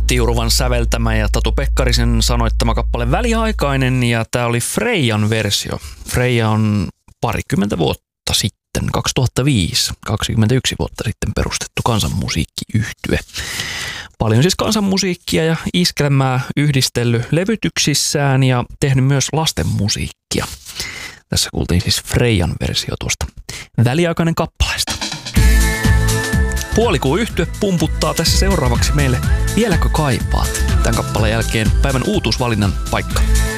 Antti Juruvan säveltämä ja Tatu Pekkarisen sanoittama kappale Väliaikainen, ja tää oli Freijan versio. Freija on parikymmentä vuotta sitten, 2005, 21 vuotta sitten perustettu kansanmusiikkiyhtye. Paljon siis kansanmusiikkia ja iskelmää yhdistellyt levytyksissään ja tehnyt myös lastenmusiikkia. Tässä kuultiin siis Freijan versio tuosta Väliaikainen kappaleesta. Puolikuun yhtye pumputtaa tässä seuraavaksi meille Vieläkö kaipaat? Tämän kappaleen jälkeen päivän uutuusvalinnan paikka.